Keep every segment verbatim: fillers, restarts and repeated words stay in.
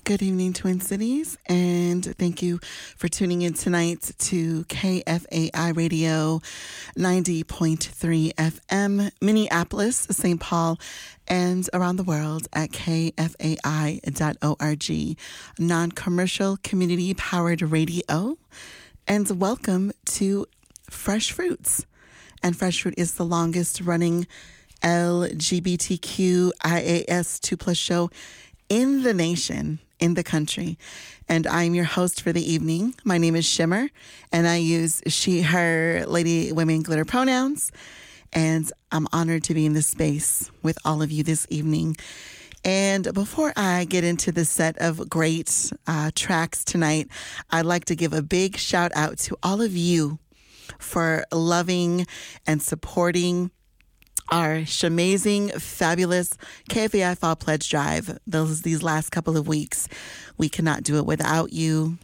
Good evening, Twin Cities, and thank you for tuning in tonight to K F A I Radio ninety point three F M, Minneapolis, Saint Paul, and around the world at K F A I dot org, non-commercial community-powered radio. And welcome to Fresh Fruits. And Fresh Fruit is the longest-running L G B T Q I A S two plus show in the nation, in the country. And I'm your host for the evening. My name is Shimmer, and I use she, her, lady, women, glitter pronouns. And I'm honored to be in this space with all of you this evening. And before I get into the set of great uh, tracks tonight, I'd like to give a big shout out to all of you for loving and supporting our amazing, fabulous K F A I Fall Pledge Drive. Those these last couple of weeks, we cannot do it without you.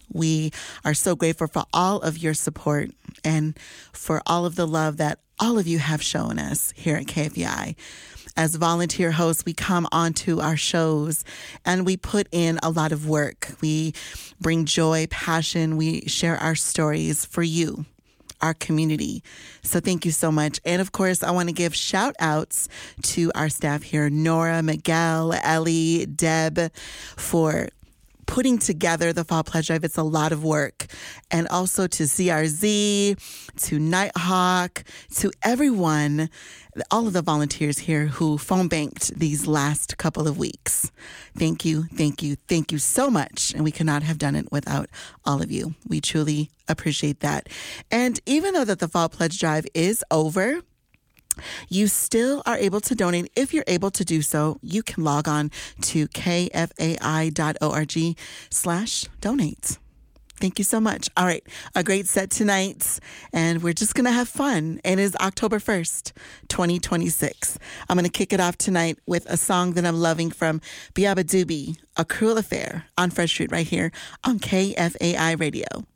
We are so grateful for all of your support and for all of the love that all of you have shown us here at K F A I. As volunteer hosts, we come onto our shows and we put in a lot of work. We bring joy, passion. We share our stories for you, our community. So thank you so much. And of course, I want to give shout outs to our staff here, Nora, Miguel, Ellie, Deb, for putting together the Fall Pledge Drive. It's a lot of work. And also to Z R Z, to Nighthawk, to everyone, all of the volunteers here who phone banked these last couple of weeks. Thank you, thank you, thank you so much. And we could not have done it without all of you. We truly appreciate that. And even though that the Fall Pledge Drive is over, you still are able to donate. If you're able to do so, you can log on to K F A I dot org slash donate. Thank you so much. All right, a great set tonight, and we're just going to have fun. It is October first, twenty twenty-six. I'm going to kick it off tonight with a song that I'm loving from Biaba Doobie, A Cruel Affair, on Fresh Fruit right here on K F A I Radio.